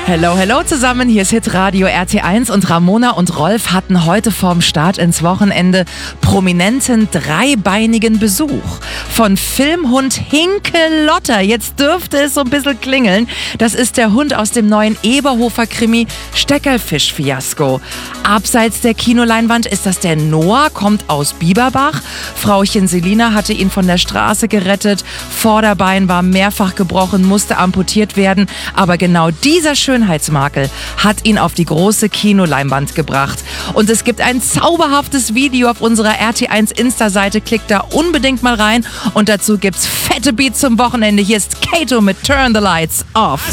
Hello, hello zusammen, hier ist Hitradio RT1 und Ramona und Rolf hatten heute vorm Start ins Wochenende prominenten dreibeinigen Besuch von Filmhund Hinkelotter. Jetzt dürfte es so ein bisschen klingeln. Das ist der Hund aus dem neuen Eberhofer-Krimi Steckerfisch-Fiasko. Abseits der Kinoleinwand ist das der Noah, kommt aus Bieberbach. Frauchen Selina hatte ihn von der Straße gerettet. Vorderbein war mehrfach gebrochen, musste amputiert werden. Aber genau dieser Schönheitsmakel hat ihn auf die große Kinoleinwand gebracht. Und es gibt ein zauberhaftes Video auf unserer RT1 Insta-Seite. Klickt da unbedingt mal rein. Und dazu gibt's fette Beats zum Wochenende. Hier ist Kato mit Turn the Lights Off.